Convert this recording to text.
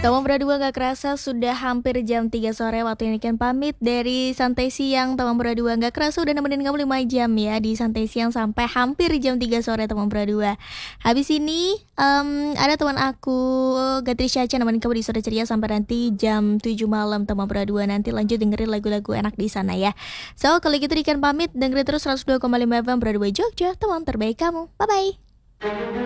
Teman berdua gak kerasa sudah hampir jam 3 sore waktu ini kan pamit dari Santai Siang. Teman berdua gak kerasa udah nemenin kamu 5 jam ya di Santai Siang sampai hampir jam 3 sore teman berdua. Habis ini ada teman aku Gatri Caca nemenin kamu di sore ceria sampai nanti jam 7 malam teman berdua. Nanti lanjut dengerin lagu-lagu enak di sana ya. So kalau gitu Rikan pamit dengerin terus 102,5 FM Berdua Jogja, teman terbaik kamu. Bye bye.